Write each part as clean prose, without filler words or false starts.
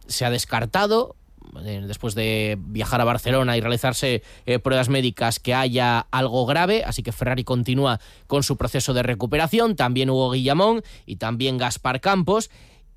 se ha descartado, después de viajar a Barcelona y realizarse pruebas médicas, que haya algo grave, así que Ferrari continúa con su proceso de recuperación, también Hugo Guillamón y también Gaspar Campos,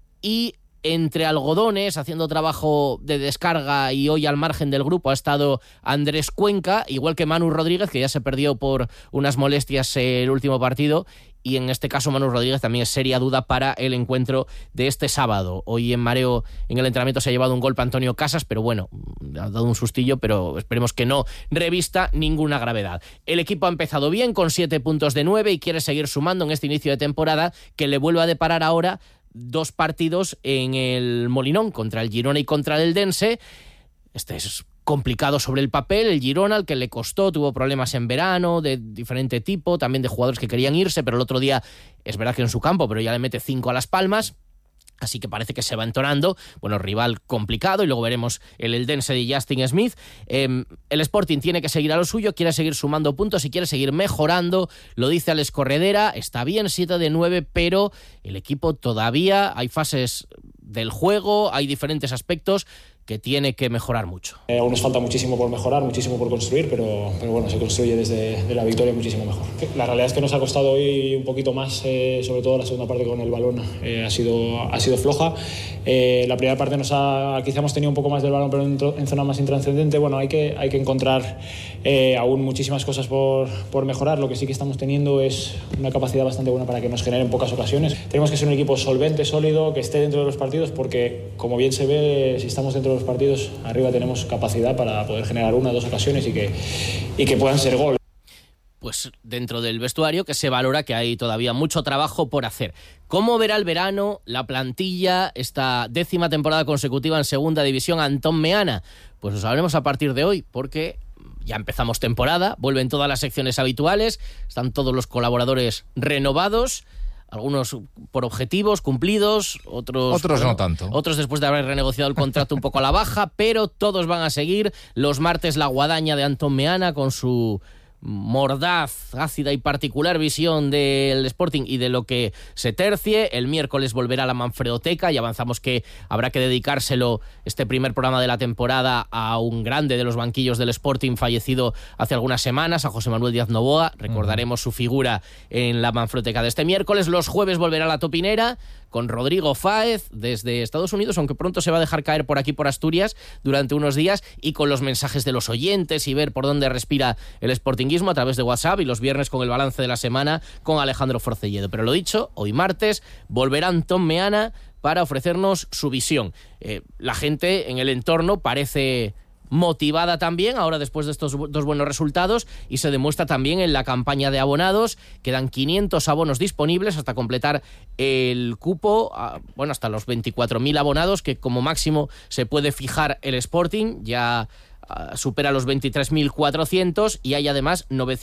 y entre algodones, haciendo trabajo de descarga y hoy al margen del grupo, ha estado Andrés Cuenca, igual que Manu Rodríguez, que ya se perdió por unas molestias el último partido, y en este caso Manu Rodríguez también es seria duda para el encuentro de este sábado. Hoy en mareo, en el entrenamiento, se ha llevado un golpe Antonio Casas, pero bueno, ha dado un sustillo, pero esperemos que no revista ninguna gravedad. El equipo ha empezado bien, con 7 puntos de 9, y quiere seguir sumando en este inicio de temporada, que le vuelve a deparar ahora 2 partidos en el Molinón, contra el Girona y contra el Eldense. Este es complicado sobre el papel, el Girona, al que le costó, tuvo problemas en verano de diferente tipo, también de jugadores que querían irse, pero el otro día, es verdad que en su campo, pero ya le mete 5 a Las Palmas. Así que parece que se va entonando. Bueno, rival complicado, y luego veremos el Eldense de Justin Smith. El Sporting tiene que seguir a lo suyo, quiere seguir sumando puntos y quiere seguir mejorando. Lo dice Alex Corredera, está bien 7 de 9, pero el equipo todavía, hay fases del juego, hay diferentes aspectos que tiene que mejorar mucho. Aún nos falta muchísimo por mejorar, muchísimo por construir, pero bueno, se construye desde la victoria muchísimo mejor. La realidad es que nos ha costado hoy un poquito más, sobre todo la segunda parte con el balón ha sido floja. La primera parte quizá hemos tenido un poco más del balón, pero en zona más intranscendente. Bueno, hay que encontrar aún muchísimas cosas por mejorar. Lo que sí que estamos teniendo es una capacidad bastante buena para que nos generen pocas ocasiones. Tenemos que ser un equipo solvente, sólido, que esté dentro de los partidos, porque como bien se ve, si estamos dentro de los partidos, arriba tenemos capacidad para poder generar 1 o 2 ocasiones y que puedan ser gol. Pues dentro del vestuario, que se valora que hay todavía mucho trabajo por hacer. ¿Cómo verá el verano la plantilla, esta 10ª temporada consecutiva en segunda división, Antón Meana? Pues lo sabremos a partir de hoy, porque ya empezamos temporada, vuelven todas las secciones habituales, están todos los colaboradores renovados, algunos por objetivos cumplidos, otros no tanto. Otros después de haber renegociado el contrato un poco a la baja, pero todos van a seguir. Los martes, la guadaña de Antón Meana, con su mordaz, ácida y particular visión del Sporting y de lo que se tercie. El miércoles volverá la Manfredoteca, y avanzamos que habrá que dedicárselo, este primer programa de la temporada, a un grande de los banquillos del Sporting fallecido hace algunas semanas, a José Manuel Díaz Novoa. Recordaremos su figura en la Manfredoteca de este miércoles. Los jueves volverá la Topinera con Rodrigo Fáez desde Estados Unidos, aunque pronto se va a dejar caer por aquí, por Asturias, durante unos días, y con los mensajes de los oyentes y ver por dónde respira el sportinguismo a través de WhatsApp, y los viernes con el balance de la semana con Alejandro Forcelledo. Pero lo dicho, hoy martes volverá Antón Meana para ofrecernos su visión. La gente en el entorno parece motivada también ahora después de estos 2 buenos resultados, y se demuestra también en la campaña de abonados. Quedan 500 abonos disponibles hasta completar el cupo, hasta los 24.000 abonados que como máximo se puede fijar el Sporting. Ya supera los 23.400, y hay además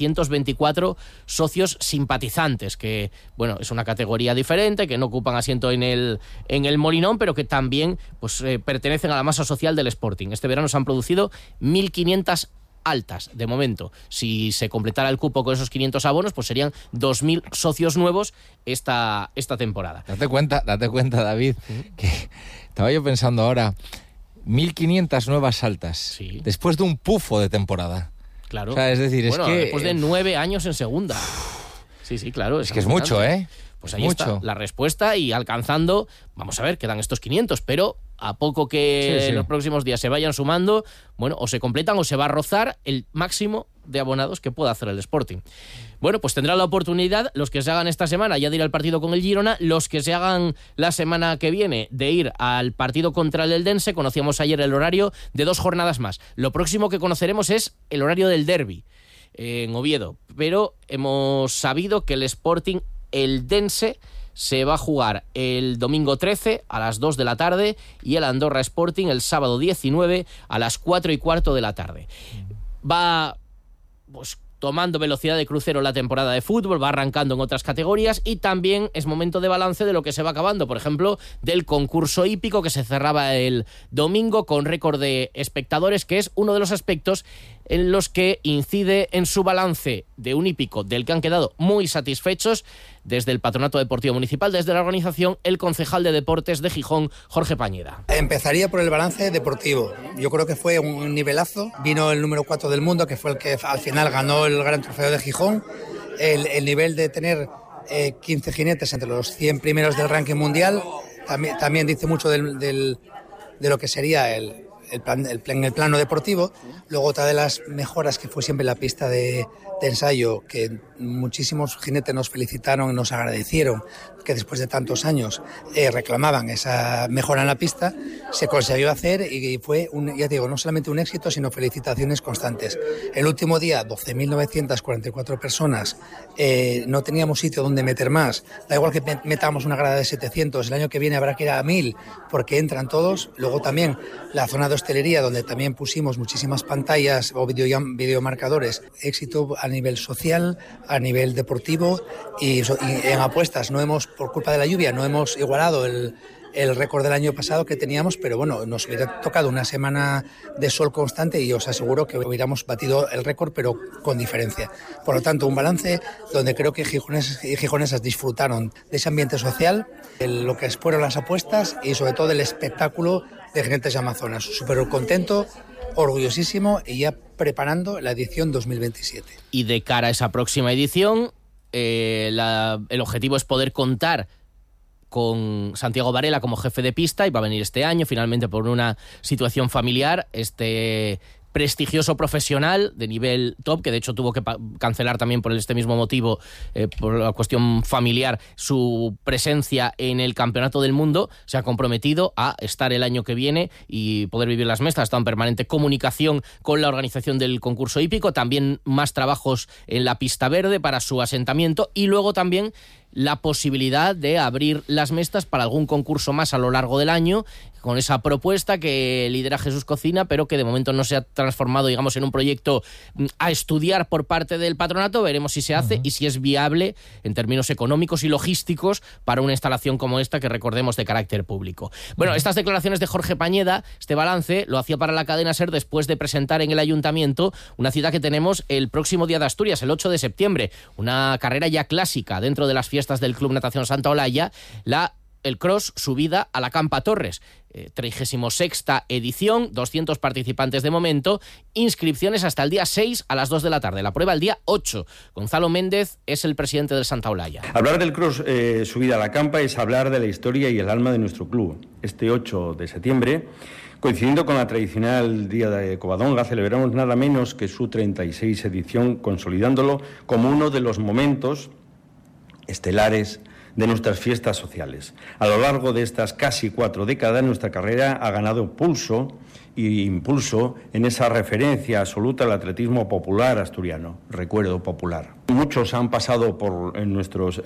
924 socios simpatizantes, que bueno, es una categoría diferente, que no ocupan asiento en el Molinón, pero que también pertenecen a la masa social del Sporting. Este verano se han producido 1.500 altas de momento. Si se completara el cupo con esos 500 abonos, pues serían 2.000 socios nuevos esta temporada. Date cuenta, David, que estaba yo pensando ahora, 1.500 nuevas altas, sí, después de un pufo de temporada. Claro. O sea, es decir, bueno, es que después de 9 años en segunda. Sí, claro. Es que es mucho, ¿eh? Pues ahí está la respuesta, y alcanzando, vamos a ver, quedan estos 500, pero a poco que en los próximos días se vayan sumando, bueno, o se completan o se va a rozar el máximo de abonados que pueda hacer el Sporting. Bueno, pues tendrán la oportunidad los que se hagan esta semana ya de ir al partido con el Girona, los que se hagan la semana que viene de ir al partido contra el Eldense. Conocíamos ayer el horario de 2 jornadas más. Lo próximo que conoceremos es el horario del derbi en Oviedo, pero hemos sabido que el Sporting Eldense se va a jugar el domingo 13 a las 2 de la tarde y el Andorra Sporting el sábado 19 a las 4:15 de la tarde. Va tomando velocidad de crucero la temporada de fútbol, va arrancando en otras categorías, y también es momento de balance de lo que se va acabando, por ejemplo, del concurso hípico que se cerraba el domingo con récord de espectadores, que es uno de los aspectos en los que incide en su balance de un hípico del que han quedado muy satisfechos desde el Patronato Deportivo Municipal, desde la organización, el concejal de Deportes de Gijón, Jorge Pañeda. Empezaría por el balance deportivo. Yo creo que fue un nivelazo. Vino el número 4 del mundo, que fue el que al final ganó el Gran Trofeo de Gijón. El nivel de tener 15 jinetes entre los 100 primeros del ranking mundial también dice mucho de lo que sería en el plano deportivo. Luego otra de las mejoras que fue siempre la pista de ensayo, que muchísimos jinetes nos felicitaron y nos agradecieron que después de tantos años reclamaban esa mejora en la pista, se consiguió hacer y fue, ya digo, no solamente un éxito, sino felicitaciones constantes. El último día, 12.944 personas, no teníamos sitio donde meter más. Da igual que metamos una grada de 700, el año que viene habrá que ir a 1.000 porque entran todos. Luego también la zona de hostelería, donde también pusimos muchísimas pantallas o videomarcadores. Éxito a nivel social, a nivel deportivo y en apuestas. Por culpa de la lluvia, no hemos igualado el récord del año pasado que teníamos, pero bueno, nos hubiera tocado una semana de sol constante y os aseguro que hubiéramos batido el récord, pero con diferencia. Por lo tanto, un balance donde creo que gijoneses y gijonesas disfrutaron de ese ambiente social, lo que fueron las apuestas y sobre todo del espectáculo de Jinetes de Amazonas. Súper contento, orgullosísimo y ya preparando la edición 2027. Y de cara a esa próxima edición, el objetivo es poder contar con Santiago Varela como jefe de pista, y va a venir este año, finalmente por una situación familiar, este prestigioso profesional de nivel top, que de hecho tuvo que cancelar también por este mismo motivo, por la cuestión familiar, su presencia en el Campeonato del Mundo. Se ha comprometido a estar el año que viene y poder vivir las mestas. Está en permanente comunicación con la organización del concurso hípico, también más trabajos en la pista verde para su asentamiento, y luego también la posibilidad de abrir las mestas para algún concurso más a lo largo del año, con esa propuesta que lidera Jesús Cocina, pero que de momento no se ha transformado, digamos, en un proyecto a estudiar por parte del patronato. Veremos si se hace y si es viable en términos económicos y logísticos para una instalación como esta, que recordemos de carácter público. Bueno, estas declaraciones de Jorge Pañeda, este balance, lo hacía para la cadena SER después de presentar en el Ayuntamiento una cita que tenemos el próximo Día de Asturias, el 8 de septiembre, una carrera ya clásica dentro de las fiestas del Club Natación Santa Olalla, el cross subida a la Campa Torres, 36ª edición, 200 participantes de momento, inscripciones hasta el día 6 a las 2 de la tarde, la prueba el día 8. Gonzalo Méndez es el presidente del Santa Olalla. Hablar del cross subida a la Campa es hablar de la historia y el alma de nuestro club. Este 8 de septiembre, coincidiendo con la tradicional Día de Covadonga, celebramos nada menos que su 36 edición, consolidándolo como uno de los momentos estelares de nuestras fiestas sociales. A lo largo de estas casi 4 décadas, nuestra carrera ha ganado pulso e impulso en esa referencia absoluta al atletismo popular asturiano, recuerdo popular. Muchos han pasado por nuestras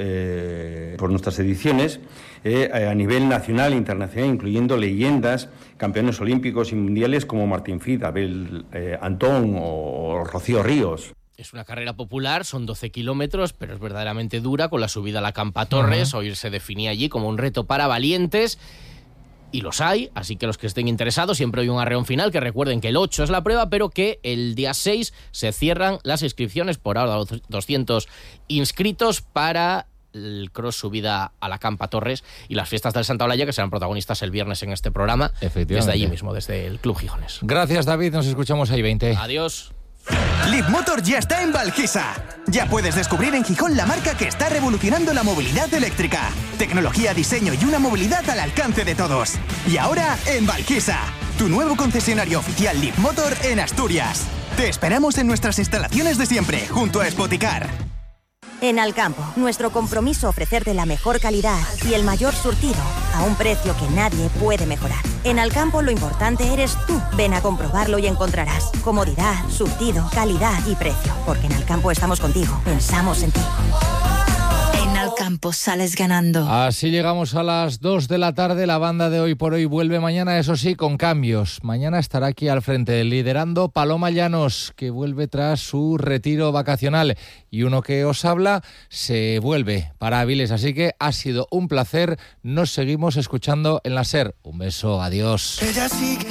ediciones a nivel nacional e internacional, incluyendo leyendas, campeones olímpicos y mundiales como Martín Fid, Abel Antón o Rocío Ríos. Es una carrera popular, son 12 kilómetros, pero es verdaderamente dura, con la subida a la Campa Torres. Hoy se definía allí como un reto para valientes, y los hay, así que los que estén interesados, siempre hay un arreón final, que recuerden que el 8 es la prueba, pero que el día 6 se cierran las inscripciones. Por ahora 200 inscritos para el cross subida a la Campa Torres y las fiestas del Santa Olalla, que serán protagonistas el viernes en este programa, desde allí mismo, desde el Club Gijones. Gracias, David, nos escuchamos ahí 20. Adiós. Leapmotor ya está en Valquisa. Ya puedes descubrir en Gijón la marca que está revolucionando la movilidad eléctrica. Tecnología, diseño y una movilidad al alcance de todos. Y ahora en Valquisa, tu nuevo concesionario oficial Leapmotor en Asturias. Te esperamos en nuestras instalaciones de siempre, junto a Spoticar. En Alcampo, nuestro compromiso ofrecerte la mejor calidad y el mayor surtido a un precio que nadie puede mejorar. En Alcampo lo importante eres tú. Ven a comprobarlo y encontrarás comodidad, surtido, calidad y precio. Porque en Alcampo estamos contigo. Pensamos en ti. En Alcampo sales ganando. Así llegamos a las 2 de la tarde. La banda de Hoy por Hoy vuelve mañana, eso sí, con cambios. Mañana estará aquí al frente liderando Paloma Llanos, que vuelve tras su retiro vacacional. Y uno que os habla se vuelve para Avilés. Así que ha sido un placer. Nos seguimos escuchando en la SER. Un beso, adiós.